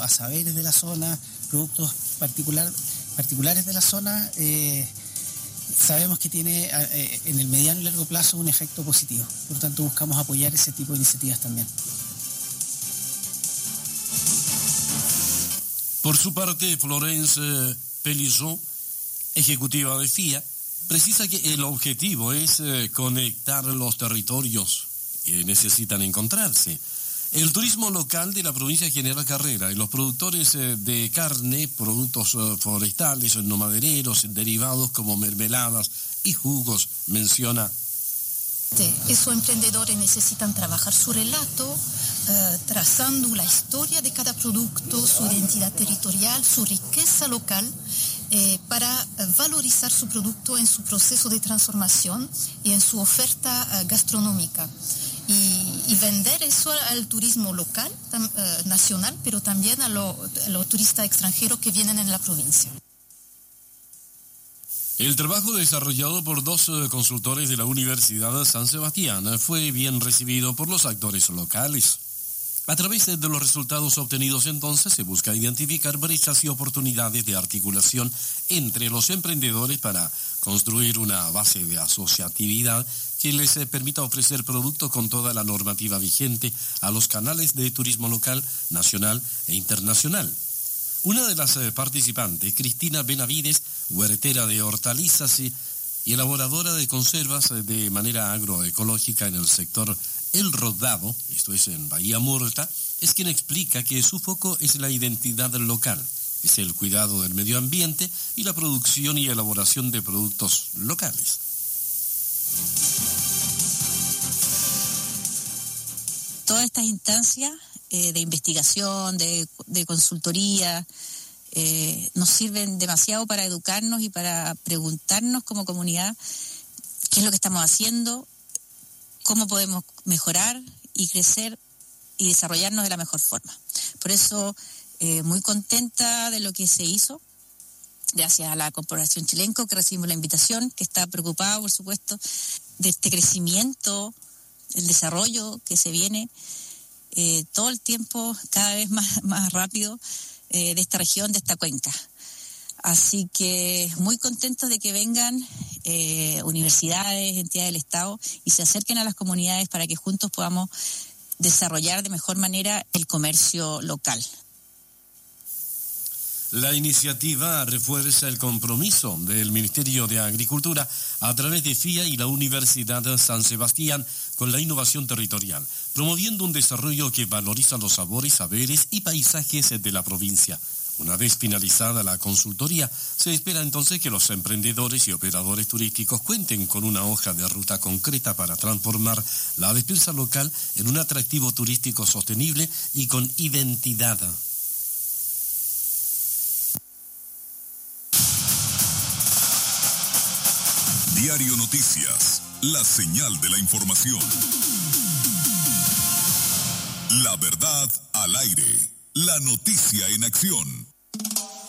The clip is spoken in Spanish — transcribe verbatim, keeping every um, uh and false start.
a saberes de la zona, productos particular, particulares de la zona, eh, sabemos que tiene eh, en el mediano y largo plazo un efecto positivo. Por lo tanto, buscamos apoyar ese tipo de iniciativas también. Por su parte, Florence Pelizot, ejecutiva de F I A, precisa que el objetivo es eh, conectar los territorios que necesitan encontrarse. El turismo local de la provincia de General Carrera y los productores eh, de carne, productos eh, forestales, no madereros, derivados como mermeladas y jugos, menciona. Esos emprendedores necesitan trabajar su relato, eh, trazando la historia de cada producto, su identidad territorial, su riqueza local, eh, para valorizar su producto en su proceso de transformación y en su oferta eh, gastronómica. Y, y vender eso al turismo local, tam, eh, nacional, pero también a los lo turistas extranjeros que vienen en la provincia. El trabajo desarrollado por dos uh, consultores de la Universidad de San Sebastián fue bien recibido por los actores locales. A través de los resultados obtenidos entonces se busca identificar brechas y oportunidades de articulación entre los emprendedores para construir una base de asociatividad que les permita ofrecer productos con toda la normativa vigente a los canales de turismo local, nacional e internacional. Una de las participantes, Cristina Benavides, huertera de hortalizas y elaboradora de conservas de manera agroecológica en el sector El Rodado, esto es en Bahía Murta, es quien explica que su foco es la identidad local, es el cuidado del medio ambiente y la producción y elaboración de productos locales. Todas estas instancias eh, de investigación, de, de consultoría, eh, nos sirven demasiado para educarnos y para preguntarnos como comunidad qué es lo que estamos haciendo, cómo podemos mejorar y crecer y desarrollarnos de la mejor forma. Por eso, eh, muy contenta de lo que se hizo, gracias a la Corporación Chilenco, que recibimos la invitación, que está preocupada, por supuesto, de este crecimiento, el desarrollo que se viene eh, todo el tiempo, cada vez más, más rápido, eh, de esta región, de esta cuenca. Así que muy contentos de que vengan eh, universidades, entidades del Estado y se acerquen a las comunidades para que juntos podamos desarrollar de mejor manera el comercio local. La iniciativa refuerza el compromiso del Ministerio de Agricultura a través de F I A y la Universidad de San Sebastián con la innovación territorial, promoviendo un desarrollo que valoriza los sabores, saberes y paisajes de la provincia. Una vez finalizada la consultoría, se espera entonces que los emprendedores y operadores turísticos cuenten con una hoja de ruta concreta para transformar la despensa local en un atractivo turístico sostenible y con identidad. Diario Noticias, la señal de la información. La verdad al aire, la noticia en acción.